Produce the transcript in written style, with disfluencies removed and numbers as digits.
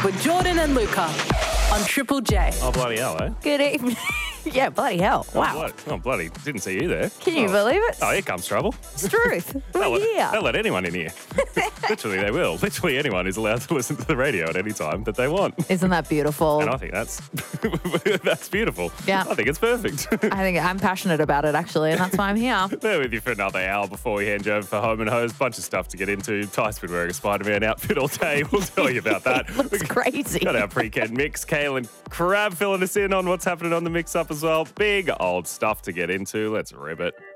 with Jordan and Luca on Triple J. Oh, bloody hell, eh? Good evening. Yeah, bloody hell. Wow. Oh, bloody. Didn't see you there. Can you believe it? Oh, here comes trouble. It's truth. They'll We're here. let anyone in here. Literally, they will. Literally anyone is allowed to listen to the radio at any time that they want. Isn't that beautiful? And I think that's that's beautiful. Yeah. I think it's perfect. I think I'm passionate about it, actually, and that's why I'm here. They're with you for another hour before we hand you over for Home and Hose. Bunch of stuff to get into. Ty's been wearing a Spider-Man outfit all day. We'll tell you about that. Looks crazy. Got our pre-Ken mix. Kale and Crab filling us in on what's happening on the mix-up as well. Big old stuff to get into. Let's rip it.